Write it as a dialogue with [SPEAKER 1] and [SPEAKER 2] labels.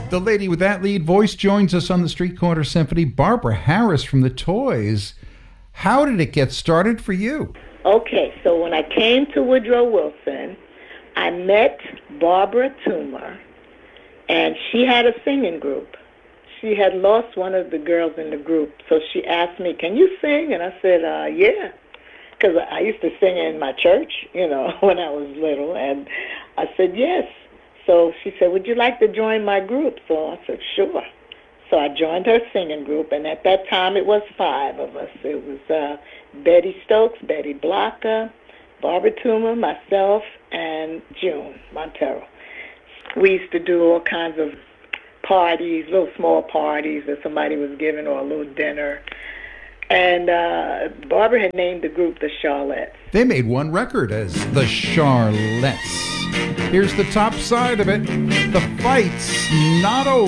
[SPEAKER 1] The lady with that lead voice joins us on the Street Corner Symphony, Barbara Harris from the Toys. How did it get started for you?
[SPEAKER 2] Okay, so when I came to Woodrow Wilson, I met Barbara Toomer, and she had a singing group. She had lost one of the girls in the group, so she asked me, "Can you sing?" And I said, yeah, because I used to sing in my church, when I was little, and I said, yes. So she said, "Would you like to join my group?" So I said, sure. So I joined her singing group, and at that time it was 5 of us. It was Betty Stokes, Betty Blocker, Barbara Toomer, myself, and June Montero. We used to do all kinds of parties, little small parties that somebody was giving, or a little dinner. And Barbara had named the group the Charlettes.
[SPEAKER 1] They made one record as the Charlettes. Here's the top side of it. The fight's not over.